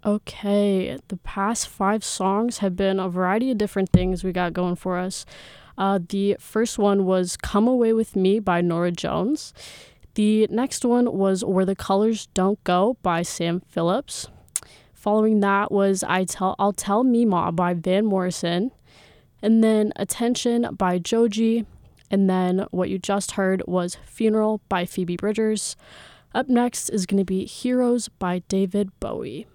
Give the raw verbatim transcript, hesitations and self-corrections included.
Okay, the past five songs have been a variety of different things we got going for us. Uh, the first one was Come Away With Me by Nora Jones. The next one was Where the Colors Don't Go by Sam Phillips. Following that was I Tell I'll Tell Mima by Van Morrison. And then Attention by Joji. And then what you just heard was Funeral by Phoebe Bridgers. Up next is going to be Heroes by David Bowie.